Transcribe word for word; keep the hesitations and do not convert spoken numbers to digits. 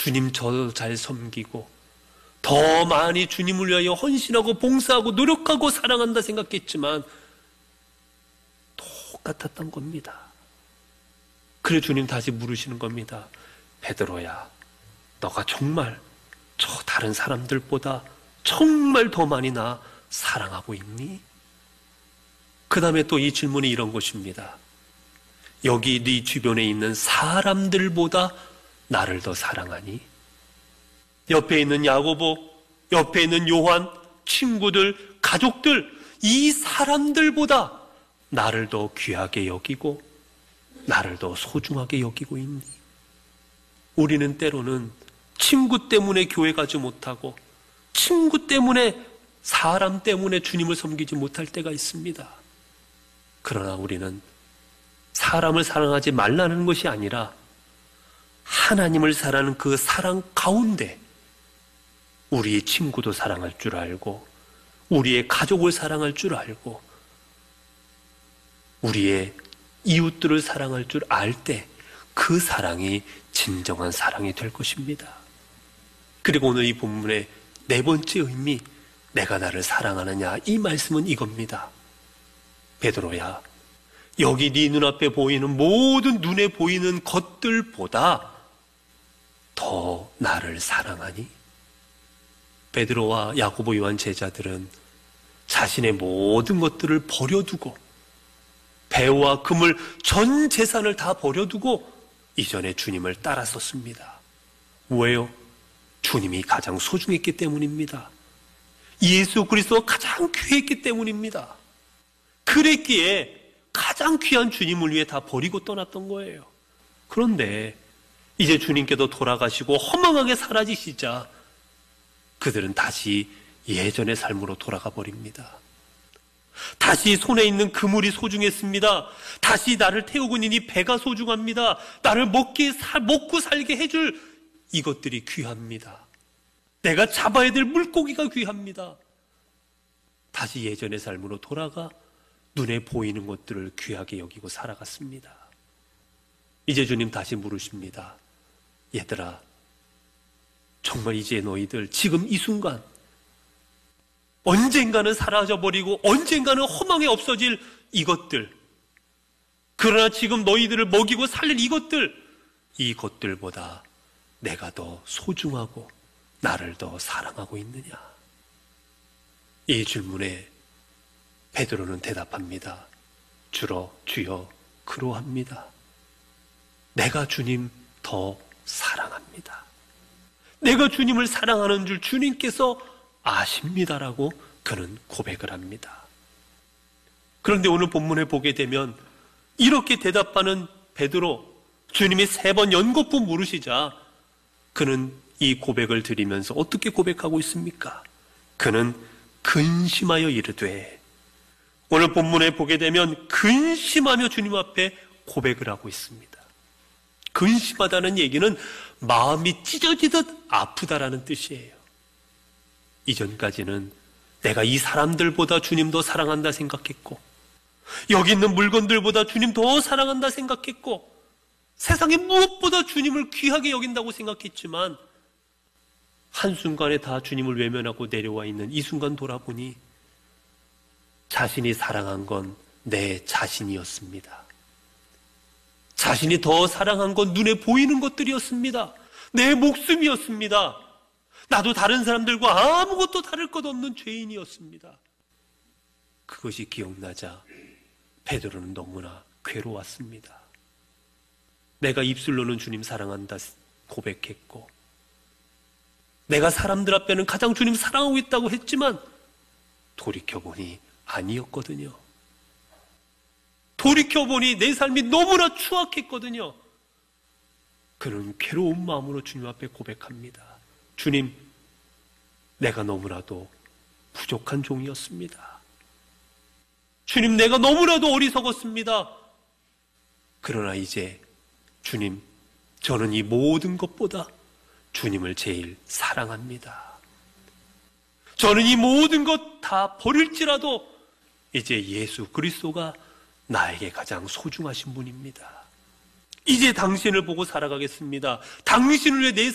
주님 저 잘 섬기고 더 많이 주님을 위하여 헌신하고 봉사하고 노력하고 사랑한다 생각했지만 똑같았던 겁니다. 그래 주님 다시 물으시는 겁니다. 베드로야, 너가 정말 저 다른 사람들보다 정말 더 많이 나 사랑하고 있니? 그 다음에 또 이 질문이 이런 것입니다. 여기 네 주변에 있는 사람들보다 나를 더 사랑하니? 옆에 있는 야고보, 옆에 있는 요한, 친구들, 가족들, 이 사람들보다 나를 더 귀하게 여기고 나를 더 소중하게 여기고 있니? 우리는 때로는 친구 때문에 교회 가지 못하고 친구 때문에 사람 때문에 주님을 섬기지 못할 때가 있습니다. 그러나 우리는 사람을 사랑하지 말라는 것이 아니라 하나님을 사랑하는 그 사랑 가운데 우리의 친구도 사랑할 줄 알고 우리의 가족을 사랑할 줄 알고 우리의 이웃들을 사랑할 줄 알 때 그 사랑이 진정한 사랑이 될 것입니다. 그리고 오늘 이 본문의 네 번째 의미, 내가 나를 사랑하느냐, 이 말씀은 이겁니다. 베드로야, 여기 네 눈앞에 보이는 모든 눈에 보이는 것들보다 더 나를 사랑하니? 베드로와 야고보, 요한 제자들은 자신의 모든 것들을 버려두고 배와 그물 전 재산을 다 버려두고 이전에 주님을 따랐었습니다. 왜요? 주님이 가장 소중했기 때문입니다. 예수 그리스도가 가장 귀했기 때문입니다. 그랬기에 가장 귀한 주님을 위해 다 버리고 떠났던 거예요. 그런데 이제 주님께도 돌아가시고 허망하게 사라지시자 그들은 다시 예전의 삶으로 돌아가 버립니다. 다시 손에 있는 그물이 소중했습니다. 다시 나를 태우고 있는 이 배가 소중합니다. 나를 먹기, 사, 먹고 살게 해줄 이것들이 귀합니다. 내가 잡아야 될 물고기가 귀합니다. 다시 예전의 삶으로 돌아가 눈에 보이는 것들을 귀하게 여기고 살아갔습니다. 이제 주님 다시 물으십니다. 얘들아, 정말 이제 너희들 지금 이 순간 언젠가는 사라져버리고 언젠가는 허망에 없어질 이것들, 그러나 지금 너희들을 먹이고 살릴 이것들, 이것들보다 내가 더 소중하고 나를 더 사랑하고 있느냐? 이 질문에 베드로는 대답합니다. 주러 주여 그러합니다. 내가 주님 더 사랑합니다. 내가 주님을 사랑하는 줄 주님께서 아십니다라고 그는 고백을 합니다. 그런데 오늘 본문에 보게 되면 이렇게 대답하는 베드로, 주님이 세 번 연거푸 물으시자 그는 이 고백을 드리면서 어떻게 고백하고 있습니까? 그는 근심하여 이르되, 오늘 본문에 보게 되면 근심하며 주님 앞에 고백을 하고 있습니다. 근심하다는 얘기는 마음이 찢어지듯 아프다라는 뜻이에요. 이전까지는 내가 이 사람들보다 주님 더 사랑한다 생각했고, 여기 있는 물건들보다 주님 더 사랑한다 생각했고, 세상에 무엇보다 주님을 귀하게 여긴다고 생각했지만 한순간에 다 주님을 외면하고 내려와 있는 이 순간 돌아보니 자신이 사랑한 건 내 자신이었습니다. 자신이 더 사랑한 건 눈에 보이는 것들이었습니다. 내 목숨이었습니다. 나도 다른 사람들과 아무것도 다를 것 없는 죄인이었습니다. 그것이 기억나자 베드로는 너무나 괴로웠습니다. 내가 입술로는 주님 사랑한다 고백했고, 내가 사람들 앞에는 가장 주님 사랑하고 있다고 했지만 돌이켜보니 아니었거든요. 돌이켜보니 내 삶이 너무나 추악했거든요. 그는 괴로운 마음으로 주님 앞에 고백합니다. 주님, 내가 너무나도 부족한 종이었습니다. 주님, 내가 너무나도 어리석었습니다. 그러나 이제 주님, 저는 이 모든 것보다 주님을 제일 사랑합니다. 저는 이 모든 것 다 버릴지라도 이제 예수 그리스도가 나에게 가장 소중하신 분입니다. 이제 당신을 보고 살아가겠습니다. 당신을 위해 내